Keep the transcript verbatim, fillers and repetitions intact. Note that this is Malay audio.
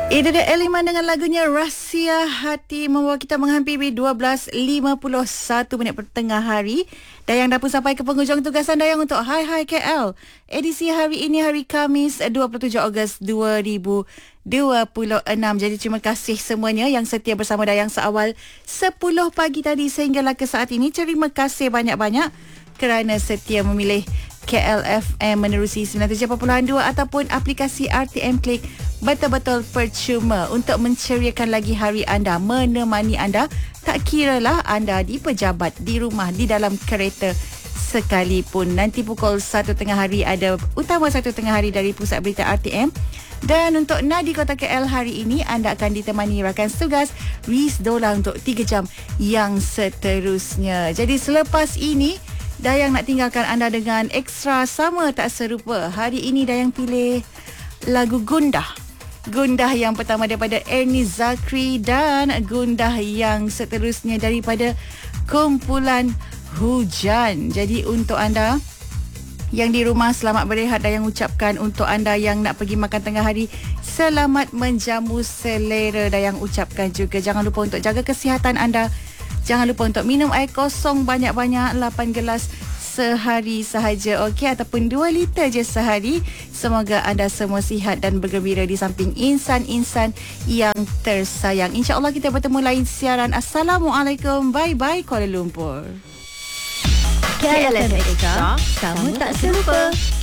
Itu dia Eliman dengan lagunya Rahsia Hati, membawa kita menghampiri dua belas lima puluh satu minit petengah hari. Dayang dah pun sampai ke penghujung tugasan Dayang untuk Hai Hai K L. Edisi hari ini hari Khamis dua puluh tujuh Ogos dua ribu dua puluh enam. Jadi terima kasih semuanya yang setia bersama Dayang seawal sepuluh pagi tadi sehinggalah ke saat ini. Terima kasih banyak-banyak kerana setia memilih K L F M menerusi sembilan puluh tujuh perpuluhan dua ataupun aplikasi R T M Click. Betul-betul percuma untuk menceriakan lagi hari anda, menemani anda, tak kiralah anda di pejabat, di rumah, di dalam kereta sekalipun. Nanti pukul satu tengah hari ada utama satu tengah hari dari Pusat Berita R T M. Dan untuk Nadi Kota K L hari ini, anda akan ditemani rakan tugas Riz Dola untuk tiga jam yang seterusnya. Jadi selepas ini, Dayang nak tinggalkan anda dengan ekstra sama tak serupa. Hari ini Dayang pilih lagu Gundah. Gundah yang pertama daripada Ernie Zakri dan Gundah yang seterusnya daripada kumpulan Hujan. Jadi untuk anda yang di rumah, selamat berehat. Dayang ucapkan untuk anda yang nak pergi makan tengah hari, selamat menjamu selera. Dayang ucapkan juga jangan lupa untuk jaga kesihatan anda. Jangan lupa untuk minum air kosong banyak-banyak, lapan gelas sehari sahaja, okey, ataupun dua liter je sehari. Semoga anda semua sihat dan bergembira di samping insan-insan yang tersayang. InsyaAllah kita bertemu lain siaran. Assalamualaikum. Bye-bye Kuala Lumpur. K L F M Extra, kamu tak selupa.